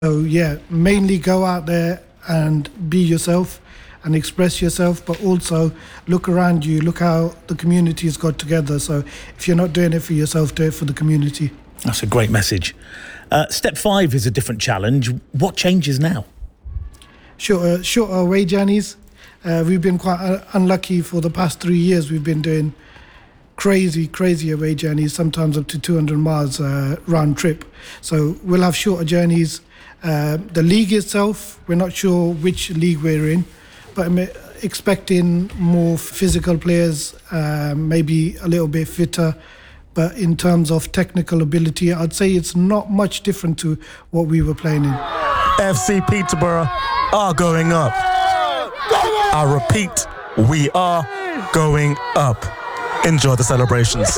So yeah, mainly go out there and be yourself and express yourself, but also look around you, look how the community has got together. So if you're not doing it for yourself, do it for the community. That's a great message. Step 5 is a different challenge. What changes now? Shorter away journeys. We've been quite unlucky for the past 3 years. We've been doing crazy away journeys, sometimes up to 200 miles round trip. So we'll have shorter journeys. The league itself, we're not sure which league we're in, but I'm expecting more physical players, maybe a little bit fitter. But in terms of technical ability, I'd say it's not much different to what we were playing in. FC Peterborough are going up. I repeat, we are going up. Enjoy the celebrations.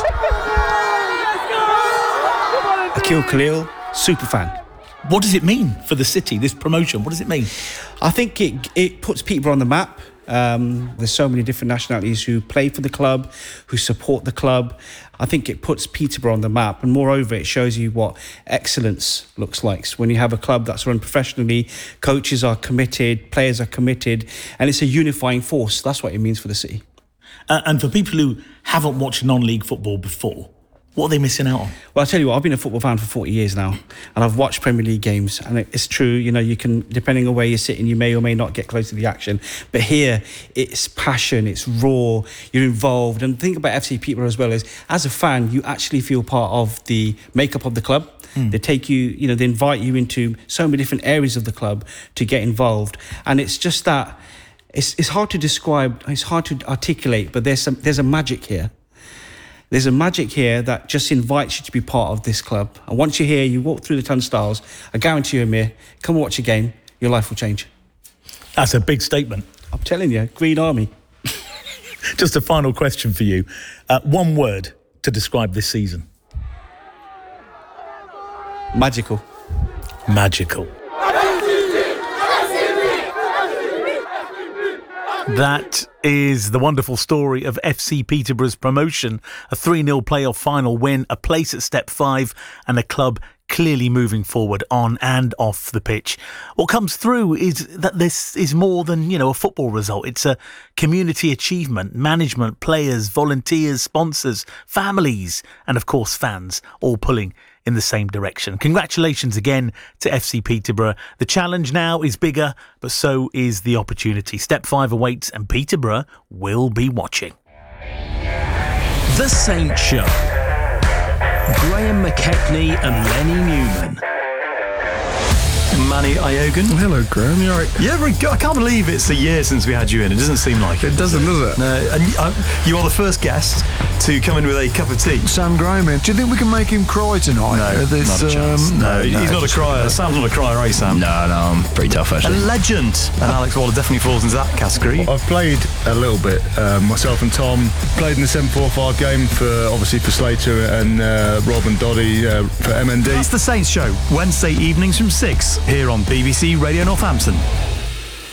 Akil Khalil, super fan. What does it mean for the city, this promotion? What does it mean? I think it puts Peterborough on the map. There's so many different nationalities who play for the club, who support the club. I think it puts Peterborough on the map, and moreover, it shows you what excellence looks like. So when you have a club that's run professionally, coaches are committed, players are committed, and it's a unifying force. That's what it means for the city. And for people who haven't watched non-league football before, what are they missing out on? Well, I'll tell you what, I've been a football fan for 40 years now, and I've watched Premier League games, and it's true, you can, depending on where you're sitting, you may or may not get close to the action. But here, it's passion, it's raw, you're involved. And the thing about FC Peterborough as well is, as a fan, you actually feel part of the makeup of the club. They take you, they invite you into so many different areas of the club to get involved. And it's just that, it's hard to describe, it's hard to articulate, but there's a magic here. There's a magic here that just invites you to be part of this club. And once you're here, you walk through the turnstiles, I guarantee you, Amir, come watch a game, your life will change. That's a big statement. I'm telling you, Green Army. Just a final question for you. One word to describe this season. Magical. Magical. That is the wonderful story of FC Peterborough's promotion, a 3-0 playoff final win, a place at Step 5 and a club clearly moving forward on and off the pitch. What comes through is that this is more than, a football result. It's a community achievement, management, players, volunteers, sponsors, families and of course fans all pulling in the same direction. Congratulations again to FC Peterborough. The challenge now is bigger, but so is the opportunity. Step 5 awaits and Peterborough will be watching. The Saint Show. Graham McKechnie and Lenny Newman. Manny Iogun. Hello, Graham. You all right? Yeah, very good. I can't believe it's a year since we had you in. It doesn't seem like it. It doesn't, does it? No. And you are the first guest to come in with a cup of tea. Sam Graham in. Do you think we can make him cry tonight? No, not a chance. No, he's not a crier. Sam's not a crier, are you, Sam? No, I'm pretty tough, actually. A legend. And Alex Waller definitely falls into that category. I've played a little bit. Myself and Tom played in the 7-4-5 game for Slater and Rob and Doddy for MND. That's The Saints Show, Wednesday evenings from 6 here on BBC Radio Northampton.